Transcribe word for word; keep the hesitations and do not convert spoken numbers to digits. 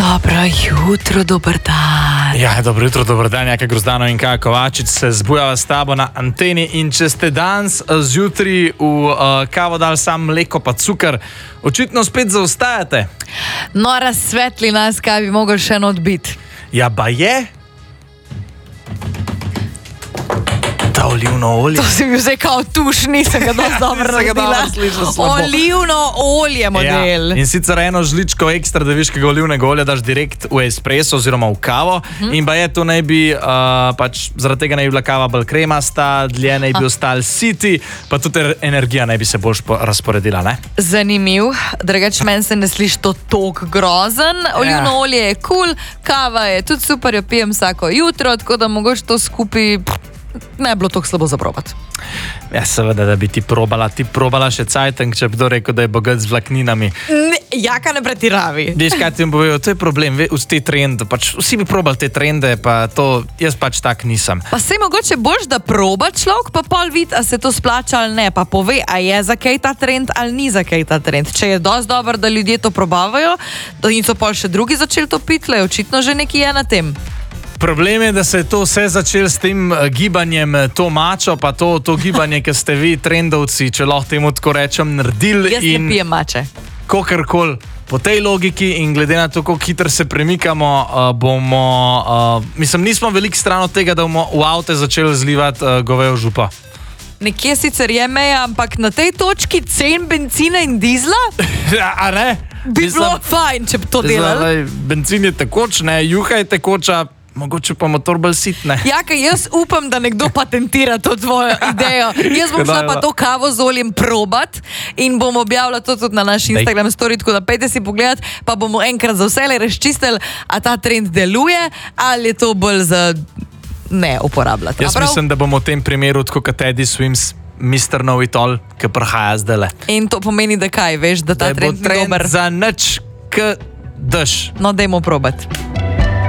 Dobro jutro, dober dan. Ja, dobro jutro, dober dan, Jaka Grozdano in Kaja Kovačič se zbujava s tabo na anteni in če ste danes zjutraj v uh, kavo dali sam mleko pa cukor, očitno spet zaostajate. No, razsvetli nas, kaj bi mogel še eno odbiti. Ja, ba je? Ta olivno olje. To si mi vzaj kao tuš, nisem ga dosti dobro razbila. Olivno olje model. Ja. In sicer eno žličko ekstra deviškega olivnega olja daš direkt v espresso oziroma v kavo. Hmm. In ba je to naj bi, uh, pač zaradi tega naj bi bila kava bolj kremasta, dlje naj bi ostal siti, pa tudi energija naj bi se bolj razporedila, ne? Zanimiv, drugač meni se ne sliši to tok grozen. Olivno ja. olje je cool, kava je tudi super, jo pijem vsako jutro, tako da mogoče to skupaj ne je bilo tako slabo za probati. Ja, seveda, da bi ti probala, ti probala še cajtank, če bi kdo rekel, da je bogat z vlakninami. Ne, Jaka ne pretiravi. Veš, kaj ti jim povedal, to je problem, v te trende, pač vsi bi probali te trende, pa to, jaz pač tak nisem. Pa sej mogoče boš, da proba človek, pa pol vid, a se to splača ali ne, pa pove, a je za kaj ta trend ali ni za kaj ta trend. Če je dosti dobro, da ljudje to probavajo, da niso pol še drugi začeli to pitle, očitno že nekaj je na tem. Problem je, da se je to vse začelo s tem gibanjem, to mačo, pa to, to gibanje, ki ste vi, trendovci, če lahko temu tako rečem, naredili. Jaz ne pijem mače. Kakorkoli, po tej logiki in glede na to, kako hitro se premikamo, uh, bomo, uh, mislim, nismo veliko stran od tega, da bomo v avte začeli zlivati uh, govejo župa. Nekje sicer je meja, ampak na tej točki cen benzina in dizla? Ja, a ne? Bi mislim, bilo fajn, če bi to delali. Benzin je tekoč, ne, juha je tekoča, mogoče pa motor bolj sitne. Jaka, jaz upam, da nekdo patentira to tvojo idejo. Jaz bom šla pa to kavo z oljem probat in bom objavila to tudi na naš Instagram story, tako da pejte si pogledat, pa bomo enkrat za vse razčistili, a ta trend deluje, ali je to bolj za ne uporabljati. Jaz mislim, da bomo v tem primeru, tako kot Teddy Swims, mister Know It All, ki prihaja zdajle. In to pomeni, da kaj, veš, da ta da trend ni dober. Za nič, k daš. No, dajmo probati.